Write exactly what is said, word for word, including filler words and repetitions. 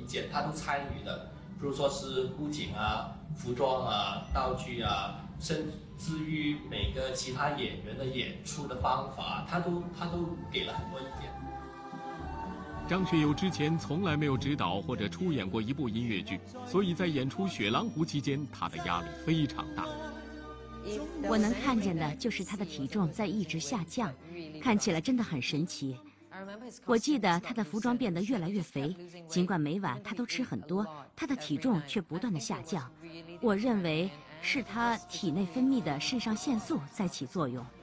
件，他都参与的，比如说是布景啊、服装啊、道具啊，甚至于每个其他演员的演出的方法，他都他都给了很多意见。 张学友之前从来没有执导或者出演过一部音乐剧，所以在演出《雪狼湖》期间，他的压力非常大。 我能看见的就是他的体重在一直下降，看起来真的很神奇。我记得他的服装变得越来越肥，尽管每晚他都吃很多，他的体重却不断的下降。我认为是他体内分泌的肾上腺素在起作用。